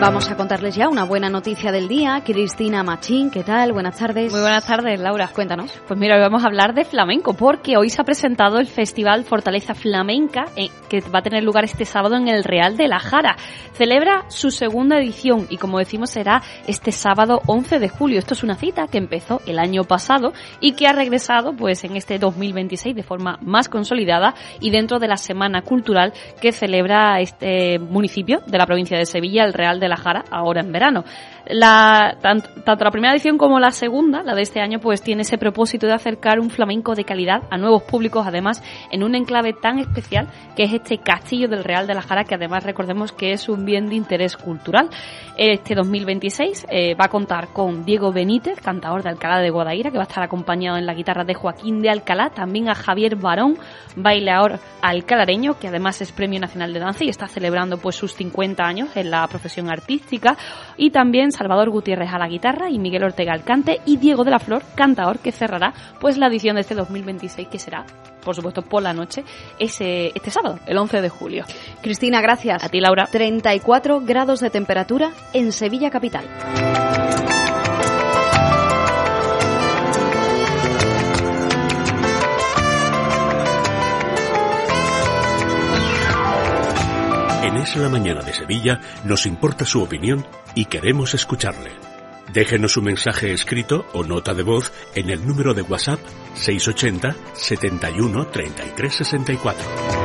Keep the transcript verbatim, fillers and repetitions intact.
Vamos a contarles ya una buena noticia del día. Cristina Machín, ¿qué tal? Buenas tardes. Muy buenas tardes, Laura. Cuéntanos. Pues mira, hoy vamos a hablar de flamenco, porque hoy se ha presentado el Festival Fortaleza Flamenca, eh, que va a tener lugar este sábado en el Real de la Jara. Celebra su segunda edición y, como decimos, será este sábado once de julio. Esto es una cita que empezó el año pasado y que ha regresado pues en este dos mil veintiséis de forma más consolidada y dentro de la Semana Cultural que celebra este municipio de la provincia de Sevilla, el Real de la Jara, ahora en verano. La, tanto, tanto la primera edición como la segunda, la de este año, pues tiene ese propósito de acercar un flamenco de calidad a nuevos públicos, además en un enclave tan especial que es este Castillo del Real de la Jara, que además recordemos que es un bien de interés cultural. Este dos mil veintiséis eh, va a contar con Diego Benítez, cantador de Alcalá de Guadaira, que va a estar acompañado en la guitarra de Joaquín de Alcalá, también a Javier Barón, bailaor alcalareño, que además es Premio Nacional de Danza y está celebrando pues sus cincuenta años en la profesión artística, y también Salvador Gutiérrez a la guitarra y Miguel Ortega al cante, y Diego de la Flor, cantador, que cerrará pues la edición de este dos mil veintiséis, que será, por supuesto, por la noche, ese, este sábado, el once de julio. Cristina, gracias. A ti, Laura. treinta y cuatro grados de temperatura en Sevilla capital. En Es la Mañana de Sevilla nos importa su opinión y queremos escucharle. Déjenos un mensaje escrito o nota de voz en el número de WhatsApp seiscientos ochenta, setenta y uno, treinta y tres sesenta y cuatro.